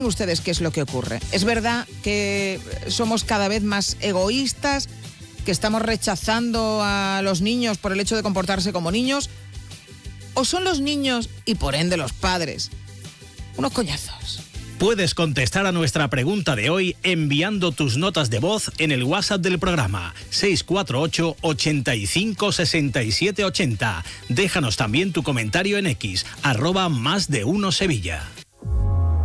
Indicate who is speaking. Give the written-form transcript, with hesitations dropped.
Speaker 1: ustedes qué es lo que ocurre. ¿Es verdad que somos cada vez más egoístas, que estamos rechazando a los niños por el hecho de comportarse como niños? ¿O son los niños, y por ende los padres, unos coñazos?
Speaker 2: Puedes contestar a nuestra pregunta de hoy enviando tus notas de voz en el WhatsApp del programa 648 85 67 80. Déjanos también tu comentario en X, @más de uno Sevilla.